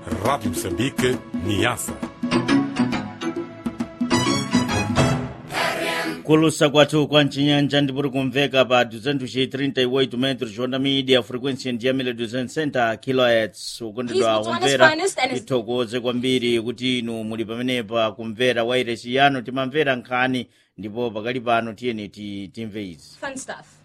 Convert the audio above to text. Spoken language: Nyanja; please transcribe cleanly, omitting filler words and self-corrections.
Rádio Moçambique, Niassa. Kulusa kwathu kwa Chinyanja ndipuri kumveka pa 238 metros onda media frequency ndiyamile 200 kHz ukondedwa kumvera ithokoze kwambiri kuti inu muli pamenepa kumvera wairesi yanu timamvera nkhani ndipo pakali pano tiyeni timve izi Fun stuff.